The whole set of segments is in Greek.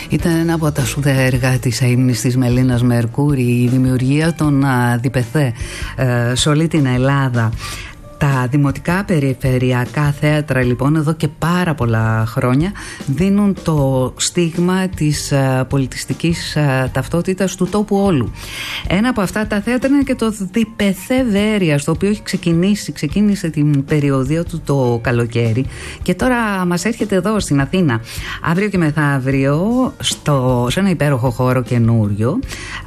Ήταν ένα από τα σπουδαία έργα της αείμνης της Μελίνας Μερκούρη, η δημιουργία των διπεθέ σε όλη την Ελλάδα. Τα δημοτικά περιφερειακά θέατρα λοιπόν εδώ και πάρα πολλά χρόνια δίνουν το στίγμα της πολιτιστικής ταυτότητας του τόπου όλου. Ένα από αυτά τα θέατρα είναι και το Διπεθέ Βέρειας, το οποίο έχει ξεκίνησε την περιοδία του το καλοκαίρι και τώρα μας έρχεται εδώ στην Αθήνα. Αύριο και μεθαύριο σε ένα υπέροχο χώρο καινούριο,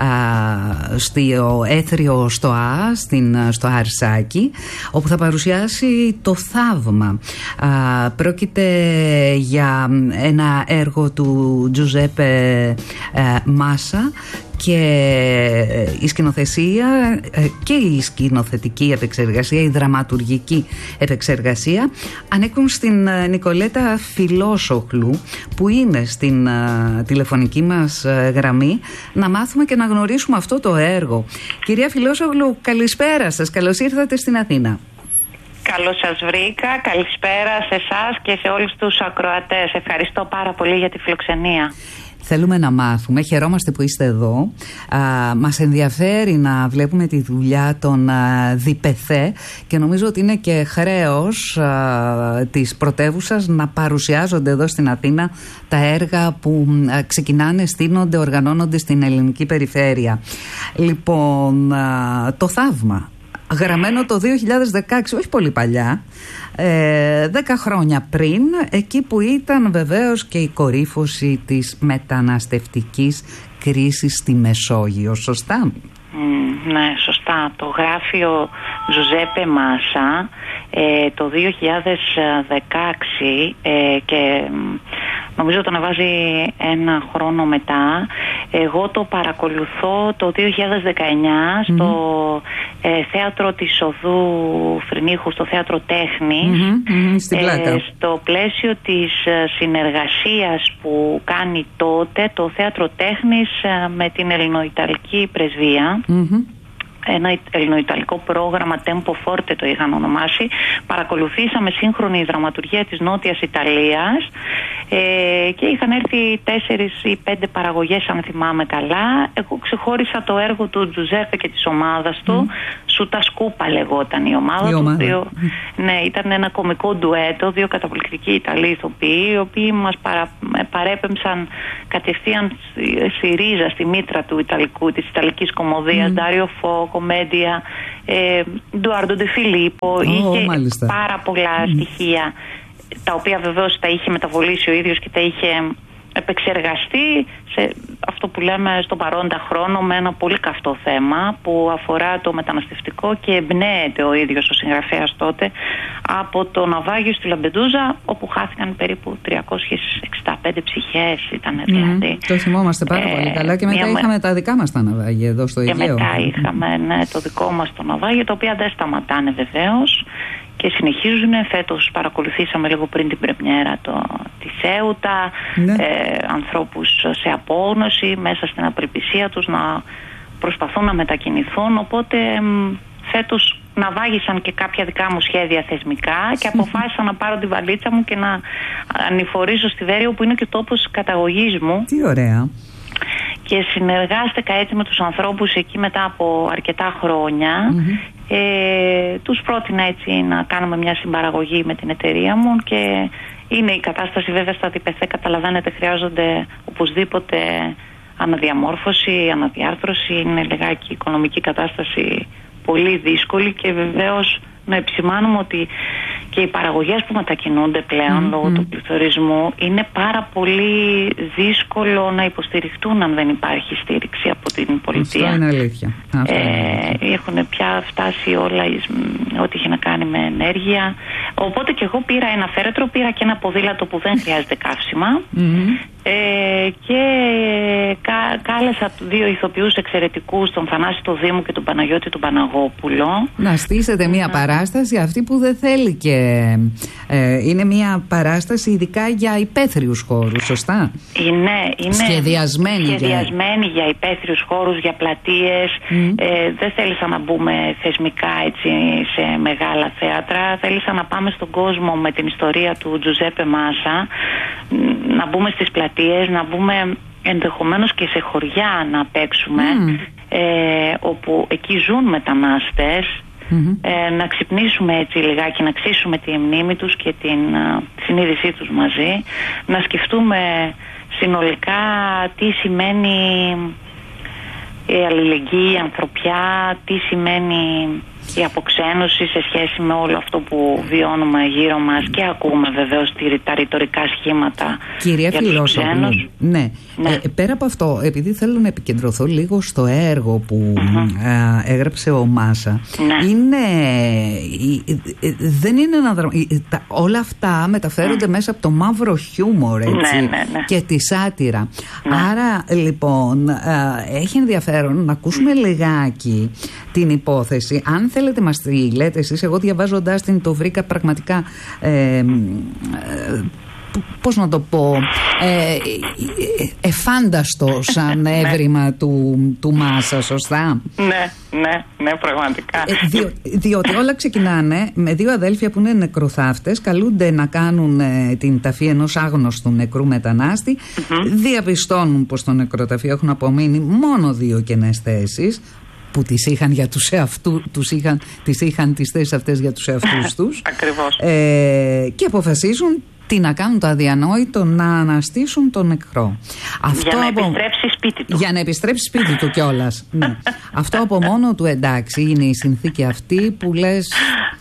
στο Έθριο ΣΤΟΑ, στο Αρσάκι, όπου θα παρουσιάσει το Θαύμα. Πρόκειται για ένα έργο του Τζουζέπε Μάσα και η σκηνοθεσία και η σκηνοθετική επεξεργασία, η δραματουργική επεξεργασία ανήκουν στην Νικολέτα Φιλόσογλου, που είναι στην τηλεφωνική μας γραμμή, να μάθουμε και να γνωρίσουμε αυτό το έργο. Κυρία Φιλόσογλου, καλησπέρα σας, καλώς ήρθατε στην Αθήνα. Καλώς σας βρήκα, καλησπέρα σε εσάς και σε όλους τους ακροατές. Ευχαριστώ πάρα πολύ για τη φιλοξενία. Θέλουμε να μάθουμε, χαιρόμαστε που είστε εδώ. Μας ενδιαφέρει να βλέπουμε τη δουλειά των διπεθέ και νομίζω ότι είναι και χρέος της πρωτεύουσας να παρουσιάζονται εδώ στην Αθήνα τα έργα που ξεκινάνε, στείνονται, οργανώνονται στην ελληνική περιφέρεια. Λοιπόν, το Θαύμα, γραμμένο το 2016, όχι πολύ παλιά, 10 χρόνια πριν, εκεί που ήταν βεβαίως και η κορύφωση της μεταναστευτικής κρίσης στη Μεσόγειο, σωστά? Ναι, σωστά. Το γράφει ο Τζουζέπε Μάσα το 2016 και νομίζω τον εβάζει ένα χρόνο μετά. Εγώ το παρακολουθώ το 2019 στο θέατρο της Οδού Φρυνίχου, στο θέατρο Τέχνης, στην Πλάκα. στο πλαίσιο της συνεργασίας που κάνει τότε το θέατρο Τέχνης με την Ελληνοϊταλική Πρεσβεία. Ένα ελληνοϊταλικό πρόγραμμα Tempo Forte το είχαν ονομάσει. Παρακολουθήσαμε σύγχρονη δραματουργία της Νότιας Ιταλίας και είχαν έρθει 4 ή 5 παραγωγές, αν θυμάμαι καλά. Εγώ ξεχώρισα το έργο του Τζουζέπε και της ομάδας του. Σούτα Σκούπα λεγόταν η ομάδα του. Ναι, ήταν ένα κωμικό ντουέτο, 2 καταπληκτικοί Ιταλοί ηθοποιοί, οι οποίοι μας παρέπεμψαν κατευθείαν στη ρίζα, στη μήτρα της Ιταλικής κομμωδίας. Ντάριο Φο, κομμέντια, Ντουάρντο Ντε Φιλίππο. Είχε πάρα πολλά στοιχεία, τα οποία βεβαίως τα είχε μεταβολήσει ο ίδιος και τα είχε επεξεργαστεί σε αυτό που λέμε στον παρόντα χρόνο, με ένα πολύ καυτό θέμα που αφορά το μεταναστευτικό, και εμπνέεται ο ίδιος ο συγγραφέας τότε από το ναυάγιο στη Λαμπεντούζα, όπου χάθηκαν περίπου 365 ψυχές ήταν δηλαδή. Το θυμόμαστε πάρα πολύ καλά και μετά είχαμε τα δικά μας τα ναυάγια εδώ στο Αιγαίο. Και μετά είχαμε το δικό μας το ναυάγιο, τα οποία δεν σταματάνε βεβαίως και συνεχίζουν. Φέτος παρακολουθήσαμε λίγο πριν την πρεμιέρα τη Σέουτα, ανθρώπους σε απόγνωση, μέσα στην απελπισία τους να προσπαθούν να μετακινηθούν, οπότε φέτος ναυάγησαν και κάποια δικά μου σχέδια θεσμικά και αποφάσισα να πάρω τη βαλίτσα μου και να ανηφορήσω στη Βέρεια, που είναι και τόπος καταγωγής μου. Τι ωραία. Και συνεργάστηκα έτσι με τους ανθρώπους εκεί μετά από αρκετά χρόνια. Τους πρότεινα έτσι να κάνουμε μια συμπαραγωγή με την εταιρεία μου, και είναι η κατάσταση βέβαια στα διπεθέ, καταλαβαίνετε, χρειάζονται οπωσδήποτε αναδιαμόρφωση, αναδιάρθρωση. Είναι λιγάκι η οικονομική κατάσταση πολύ δύσκολη, και βεβαίως να επισημάνουμε ότι και οι παραγωγές που μετακινούνται πλέον λόγω του πληθωρισμού είναι πάρα πολύ δύσκολο να υποστηριχτούν αν δεν υπάρχει στήριξη από την πολιτεία. Αυτό είναι αλήθεια. Έχουν πια φτάσει όλα ό,τι είχε να κάνει με ενέργεια. Οπότε και εγώ πήρα ένα φέρετρο, πήρα και ένα ποδήλατο που δεν χρειάζεται καύσιμα, και κάλεσα 2 ηθοποιούς εξαιρετικούς, τον Θανάση του Δήμου και τον Παναγιώτη του Παναγόπουλο. Να στήσετε μια παράσταση αυτή που δεν θέλει και είναι μια παράσταση ειδικά για υπαίθριους χώρους, σωστά? Είναι σχεδιασμένη για υπαίθριους χώρους, για πλατείες. Δεν θέλησα να μπούμε θεσμικά έτσι σε μεγάλα θέατρα. Θέλησα να πάμε στον κόσμο με την ιστορία του Τζουζέπε Μάσα, να μπούμε στις πλατείες, να μπούμε ενδεχομένως και σε χωριά να παίξουμε, όπου εκεί ζουν μετανάστες, να ξυπνήσουμε έτσι λιγάκι, να ξύσουμε τη μνήμη τους και την συνείδησή τους μαζί, να σκεφτούμε συνολικά τι σημαίνει η αλληλεγγύη, η ανθρωπιά, τι σημαίνει η αποξένωση σε σχέση με όλο αυτό που βιώνουμε γύρω μας και ακούμε βεβαίως τα ρητορικά σχήματα. Κυρία Φιλόσοφου, ναι. Πέρα από αυτό, επειδή θέλω να επικεντρωθώ λίγο στο έργο που έγραψε ο Μάσα, δεν είναι ένα δράμα. Όλα αυτά μεταφέρονται μέσα από το μαύρο χιούμορ, έτσι, και τη σάτυρα. Άρα λοιπόν έχει ενδιαφέρον να ακούσουμε λιγάκι την υπόθεση. Αν θέλετε μας τη λέτε εσείς, εγώ διαβάζοντάς την το βρήκα πραγματικά πώς να το πω, εφάνταστο σαν έβριμα του Μάσα, σωστά? Ναι, πραγματικά. Διότι όλα ξεκινάνε με δύο αδέλφια που είναι νεκροθάφτες, καλούνται να κάνουν την ταφή ενός άγνωστου νεκρού μετανάστη, διαπιστώνουν πως στο νεκροταφείο έχουν απομείνει μόνο 2 κενές θέσεις, που τις είχαν για τους εαυτούς, τις είχαν τις θέσεις αυτές για τους εαυτούς τους. Ακριβώς. Και αποφασίζουν τι να κάνουν, το αδιανόητο, να αναστήσουν τον νεκρό. Για να επιστρέψει σπίτι του. Για να επιστρέψει σπίτι του κιόλας. Ναι. Αυτό από μόνο του, εντάξει, είναι η συνθήκη αυτή που λες...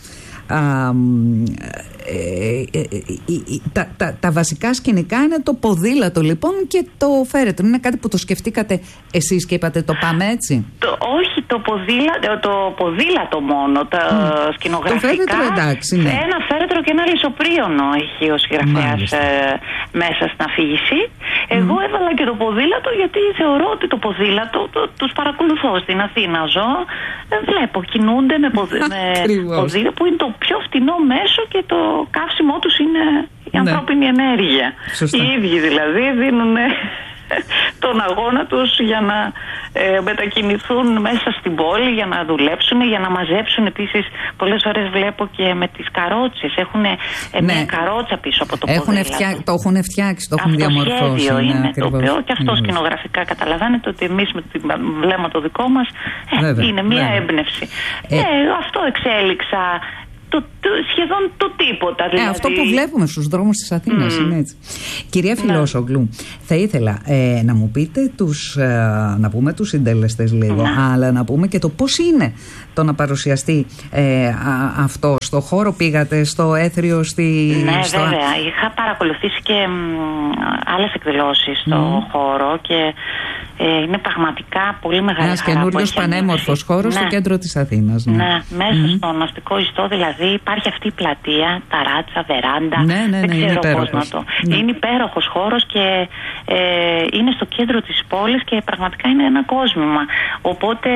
τα βασικά σκηνικά είναι το ποδήλατο λοιπόν και το φέρετρο. Είναι κάτι που το σκεφτήκατε εσείς και είπατε το πάμε έτσι? Όχι, το ποδήλατο μόνο, τα σκηνογραφικά. Το φέρετρο, εντάξει, ναι. Ένα φέρετρο και ένα λησοπρίωνο έχει ο συγγραφέας μέσα στην αφήγηση. Εγώ έβαλα και το ποδήλατο γιατί θεωρώ ότι το ποδήλατο τους παρακολουθώ στην Αθήνα, ζω, βλέπω, κινούνται με ποδήλατο που είναι το πιο φτηνό μέσο και το καύσιμό τους είναι η ανθρώπινη ενέργεια. Σωστά. Οι ίδιοι δηλαδή δίνουν τον αγώνα τους για να μετακινηθούν μέσα στην πόλη, για να δουλέψουν, για να μαζέψουν. Επίσης πολλές φορές βλέπω και με τις καρότσες, έχουν μια καρότσα πίσω από το ποδήλατο. Το έχουν φτιάξει, το έχουν διαμορφώσει. Αυτό είναι το οποίο και αυτό σκηνογραφικά καταλαβαίνετε ότι εμείς με το βλέμμα το δικό μας είναι μια έμπνευση. Αυτό εξέλιξα σχεδόν το τίποτα. Δηλαδή. Αυτό που βλέπουμε στους δρόμους της Αθήνας είναι έτσι. Κυρία Φιλόσογλου, θα ήθελα να μου πείτε να πούμε τους συντελεστές λίγο, αλλά να πούμε και το πώς είναι το να παρουσιαστεί αυτό. Στο χώρο πήγατε, στο Έθριο, Ναι, βέβαια. Είχα παρακολουθήσει και άλλες εκδηλώσεις στο χώρο και είναι πραγματικά πολύ μεγάλη χαρά. Ένας καινούριος πανέμορφος χώρος στο κέντρο της Αθήνας. Ναι, μέσα στον αστικό ιστό δηλαδή υπάρχει αυτή η πλατεία, ταράτσα, βεράντα. Δεν ξέρω πώς να το. Είναι υπέροχος χώρος και είναι στο κέντρο της πόλης και πραγματικά είναι ένα κόσμημα. Οπότε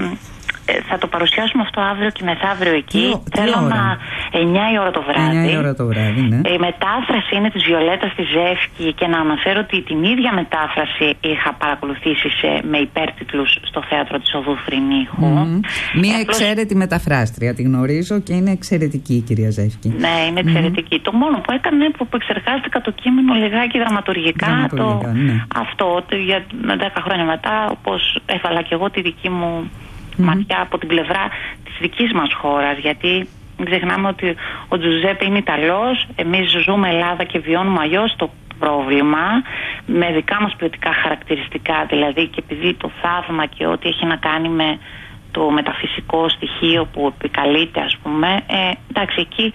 θα το παρουσιάσουμε αυτό αύριο και μεθαύριο εκεί. Θέλω να 9 η ώρα το βράδυ. 9 η ώρα το βράδυ, ναι. Η μετάφραση είναι της Βιολέτας της Ζεύκη και να αναφέρω ότι την ίδια μετάφραση είχα παρακολουθήσει με υπέρτιτλους στο θέατρο της Οδού Φρυνίχου. Μία εξαίρετη μεταφράστρια, τη γνωρίζω και είναι εξαιρετική η κυρία Ζεύκη. Ναι, είναι εξαιρετική. Το μόνο που έκανε που εξεργάστηκα το κείμενο λιγάκι δραματουργικά. Αυτό για 10 χρόνια μετά, όπως έβαλα και εγώ τη δική μου ματιά από την πλευρά της δικής μας χώρας, γιατί μην ξεχνάμε ότι ο Τζουζέπε είναι Ιταλός, εμείς ζούμε Ελλάδα και βιώνουμε αλλιώς το πρόβλημα με δικά μας ποιοτικά χαρακτηριστικά, δηλαδή και επειδή το θαύμα και ό,τι έχει να κάνει με το μεταφυσικό στοιχείο που επικαλείται, ας πούμε, εντάξει, εκεί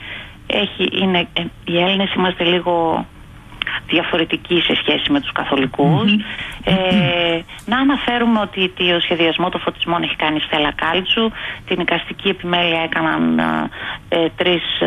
οι Έλληνες είμαστε λίγο διαφορετική σε σχέση με τους καθολικούς. Να αναφέρουμε ότι ο σχεδιασμό των φωτισμών έχει κάνει η Στέλλα Κάλτσου, την εικαστική επιμέλεια έκαναν 3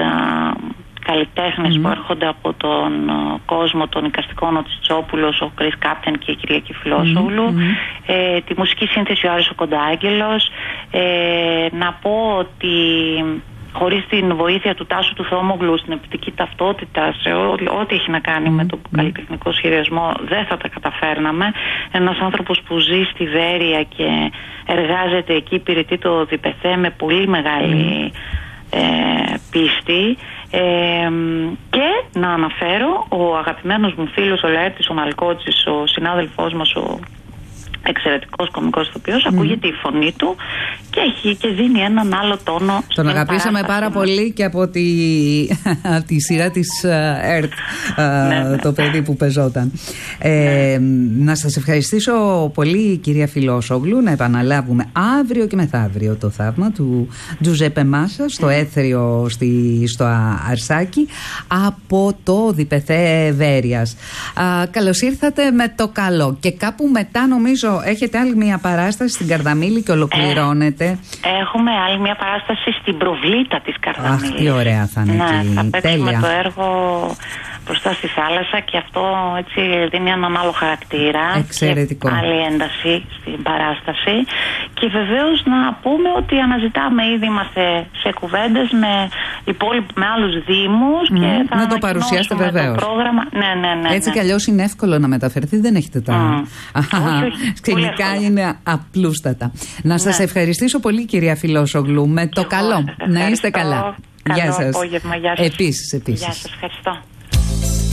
καλλιτέχνες που έρχονται από τον κόσμο των εικαστικών, ο Τσιτσόπουλος, ο Κρίς Κάπτεν και η Κυριακή Φιλόσογλου. Τη μουσική σύνθεση ο Άρης ο Κοντάγγελος. Να πω ότι χωρίς την βοήθεια του Τάσου του Θόμογλου στην επιτική ταυτότητα, σε ό,τι έχει να κάνει με το καλλιτεχνικό σχεδιασμό, δεν θα τα καταφέρναμε. Ένας άνθρωπος που ζει στη Βέρεια και εργάζεται εκεί, υπηρετεί το ΔΠΘ με πολύ μεγάλη πίστη. Και να αναφέρω, ο αγαπημένος μου φίλος ο Λαέρτης ο Μαλκότσης, ο συνάδελφός μας, ο εξαιρετικός κωμικός ηθοποιός, ακούγεται η φωνή του και δίνει έναν άλλο τόνο. Τον αγαπήσαμε πάρα πολύ και από τη σειρά της ΕΡΤ, το παιδί που πεζόταν. Να σας ευχαριστήσω πολύ, κυρία Φιλόσογλου. Να επαναλάβουμε αύριο και μεθαύριο το θαύμα του Τζουζέπε Μάσα στο Έθριο στο Αρσάκι από το Διπεθέ Βέρειας. Καλώς ήρθατε με το καλό. Και κάπου μετά νομίζω έχετε άλλη μια παράσταση στην Καρδαμήλη και ολοκληρώνετε. Έχουμε άλλη μια παράσταση στην Προβλήτα της Καρδαμήλης. Αχ, τι ωραία θα είναι εκεί. Θα παίξουμε το έργο μπροστά στη θάλασσα και αυτό έτσι δίνει έναν άλλο χαρακτήρα. Εξαιρετικό. Και άλλη ένταση στην παράσταση. Και βεβαίως να πούμε ότι αναζητάμε, ήδη είμαστε σε κουβέντες με άλλους δήμους και θα να το παρουσιάσετε βεβαίως. Το πρόγραμμα. Ναι. Έτσι κι αλλιώς είναι εύκολο να μεταφερθεί, δεν έχετε τα. Σκηνικά είναι απλούστατα. Να σας ευχαριστήσω πολύ, κυρία Φιλόσογλου. Με το καλό. Να είστε καλά. Γεια σας. Απόγευμα, γεια σας. Επίσης. Γεια σας, ευχαριστώ.